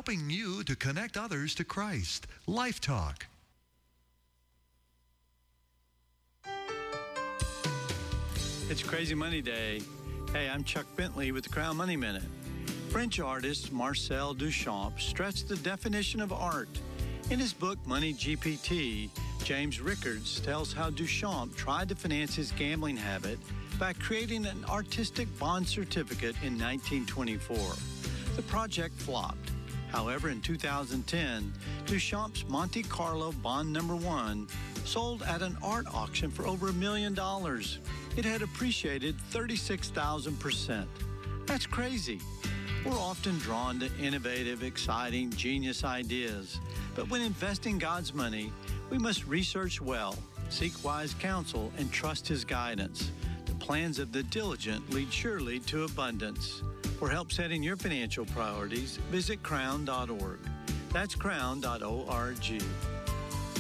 helping you to connect others to Christ. Life Talk. It's Crazy Money Day. Hey, I'm Chuck Bentley with the Crown Money Minute. French artist Marcel Duchamp stretched the definition of art. In his book, Money GPT, James Rickards tells how Duchamp tried to finance his gambling habit by creating an artistic bond certificate in 1924. The project flopped. However, in 2010, Duchamp's Monte Carlo Bond Number 1 sold at an art auction for over $1 million. It had appreciated 36,000%. That's crazy. We're often drawn to innovative, exciting, genius ideas. But when investing God's money, we must research well, seek wise counsel, and trust His guidance. The plans of the diligent lead surely to abundance. For help setting your financial priorities, visit crown.org. That's crown.org.